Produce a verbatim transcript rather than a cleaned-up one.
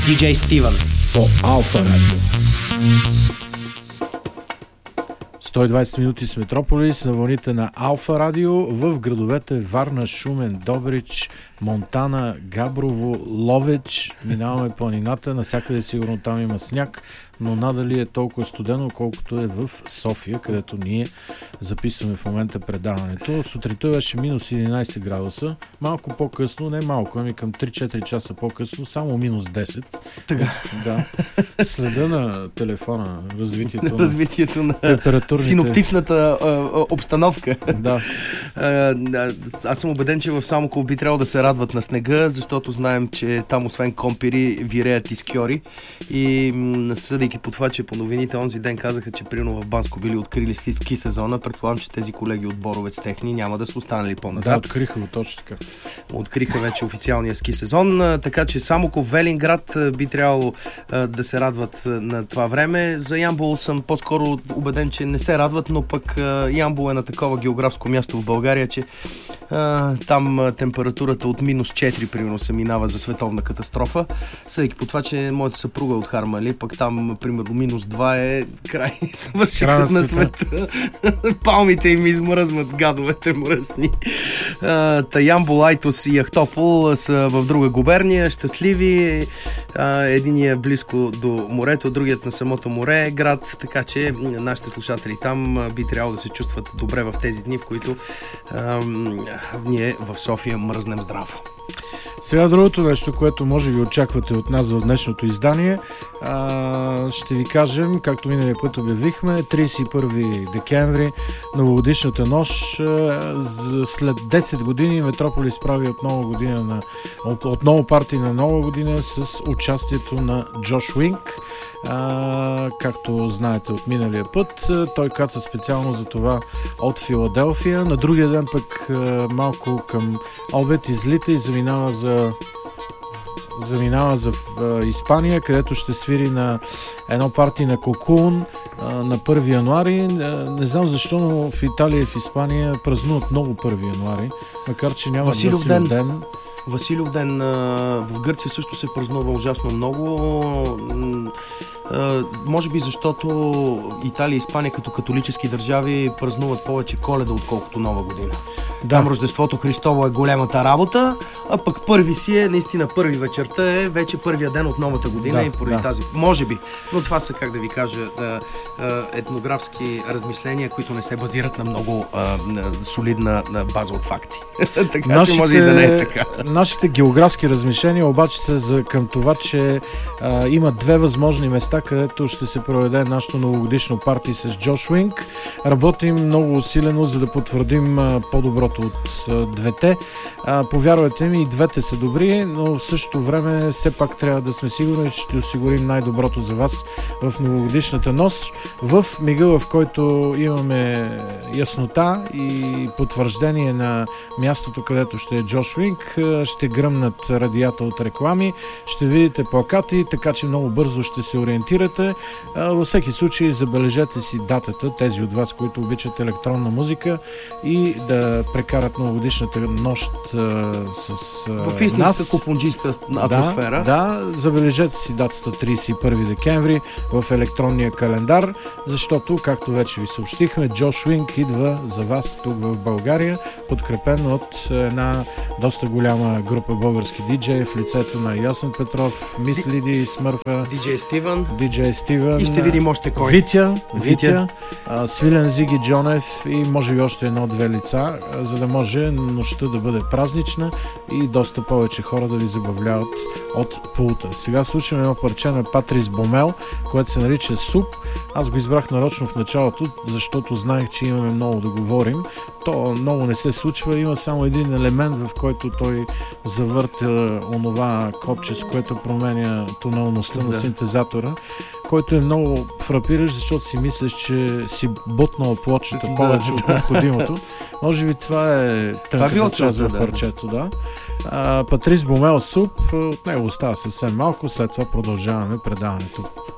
диджей Стивън по Алфа Радио. сто и двадесет минути с Метрополис на вълните на Алфа Радио в градовете Варна, Шумен, Добрич, Монтана, Габрово, Ловеч. Минаваме планината, навсякъде сигурно там има сняг, но надали е толкова студено, колкото е в София, където ние записваме в момента предаването. Сутринта беше минус единадесет градуса, малко по-късно, не малко, ами към три-четири часа по-късно, само минус десет. Така. Да. Следа на телефона, развитието, развитието на температурните... синоптичната а, обстановка. Да. А, аз съм убеден, че в Самоков би трябвало да се радват на снега, защото знаем, че там освен компири виреят и скьори. И съдейки по това, че по новините онзи ден казаха, че примерно в Банско били открили ски сезона, предполагам, че тези колеги от Боровец техни няма да са останали по-назад. Да, откриха го точно така. Откриха вече официалния ски сезон, така че Самоков, Велинград би трябвало а, да се радват на това време. За Ямбол съм по-скоро убеден, че не се радват, но пък а, Ямбол е на такова географско място в България, че а, там а, температурата от минус четири примерно се минава за световна катастрофа. Съдейки по това, че моята съпруга е от Хармали, пък там примерно минус два е край свършихът на света. Палмите им измръзват, гадовете мръсни. А, та Ямбол, Айтос и Ахтопол са в друга губерния, щастливи. А, единият е близко до морето, другият на самото море е град, така че нашите слушатели там би трябвало да се чувстват добре в тези дни, в които а, ние в София мръзнем здраво. Сега другото нещо, което може би очаквате от нас в днешното издание, а, ще ви кажем, както миналия път обявихме, тридесет и първи декември, новогодишната нощ. А, след десет години Метрополис прави отново, година на, от, отново парти на нова година с участието на Джош Уинк. А, както знаете от миналия път, той каца специално за това от Филаделфия. На другия ден пък а, малко към обед излита и заминава за заминава за а, Испания, където ще свири на едно парти на Кокун а, на първи януари. А, не знам защо, но в Италия и в Испания празнуват много първи януари, макар че няма Василев Василев ден. ден. Василев ден в Гърция също се празнува ужасно много. Може би защото Италия и Испания като католически държави празнуват повече Коледа, отколкото Нова година. Да. Там Рождеството Христово е големата работа, а пък първи си е, наистина първи вечерта е вече първия ден от новата година, да, и поради да. тази. Може би, но това са, как да ви кажа, етнографски размисления, които не се базират на много а, солидна база от факти. така нашите, че може и да не е така. Нашите географски размишления обаче са за, към това, че а, има две възможни места, където ще се проведе нашето новогодишно парти с Джош Уинк. Работим много усилено, за да потвърдим а, по-доброто от а, двете. А, повярвайте ми, и двете са добри, но в същото време все пак трябва да сме сигурни, че ще осигурим най-доброто за вас в новогодишната нощ. В мига, в който имаме яснота и потвърждение на мястото, където ще е Джош Уинк, ще гръмнат радията от реклами, ще видите плакати, така че много бързо ще се ориентирате. Във всеки случай забележете си датата, тези от вас, които обичат електронна музика и да прекарат новогодишната нощ а, с а, в истинска купунджийска атмосфера. Да, да, забележете си датата тридесет и първи декември в електронния календар, защото, както вече ви съобщихме, Джош Уинк идва за вас тук в България, подкрепен от една доста голяма група български диджеи в лицето на Ясен Петров, Мис Лиди и Смърфа, диджей Стивън, диджей Стивън и ще видим още кой. Витя, Витя, а, Свилен Зиги Джонев и може би още едно-две лица, а, за да може нощта да бъде празнична и доста повече хора да ви забавляват от пулта. Сега слушаме едно парче на Патрис Бомел, което се нарича Суп. Аз го избрах нарочно в началото, защото знаех, че имаме много да говорим. То много не се случва, има само един елемент, в който той завърта онова копче, с което променя тоналността да. на синтезатора, който е много фрапиращ, защото си мислиш, че си бутнал плочета да, повече да. от необходимото. Може би това е тънката част в парчето, да. А, Патрис Бомел Суп, от него остава съвсем малко, след това продължаваме предаването.